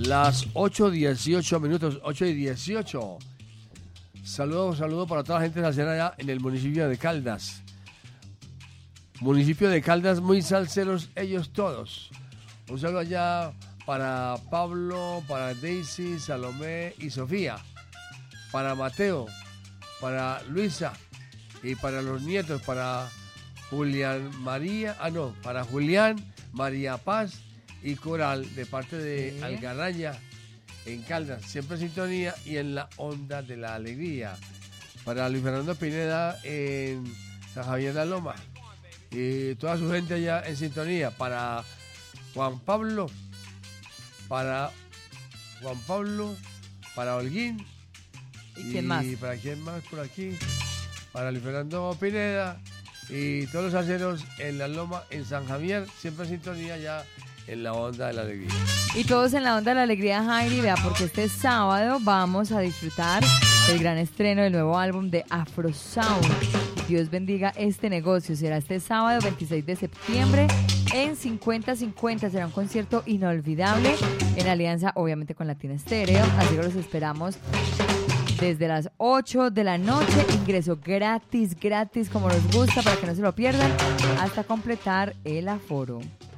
Las 8:18, 8:18. Saludo para toda la gente salsera allá en el municipio de Caldas. Municipio de Caldas, muy salseros ellos todos. Un saludo allá para Pablo, para Daisy, Salomé y Sofía. Para Mateo, para Luisa y para los nietos, para para Julián, María Paz y Coral, de parte de Algarraya en Caldas, siempre en sintonía y en la onda de la alegría. Para Luis Fernando Pineda en San Javier de la Loma y toda su gente allá en sintonía. Para Juan Pablo, para Holguín. ¿Y quién más? Y para quién más por aquí, para Luis Fernando Pineda y todos los salseros en la Loma, en San Javier, siempre en sintonía ya en la onda de la alegría. Y todos en la onda de la alegría, Jairi, vea, porque este sábado vamos a disfrutar del gran estreno del nuevo álbum de Afro Sound. Dios bendiga este negocio. Será este sábado 26 de septiembre en 50-50. Será un concierto inolvidable en alianza, obviamente, con Latina Estéreo. Así que los esperamos desde las 8 de la noche. Ingreso gratis, como nos gusta, para que no se lo pierdan, hasta completar el aforo.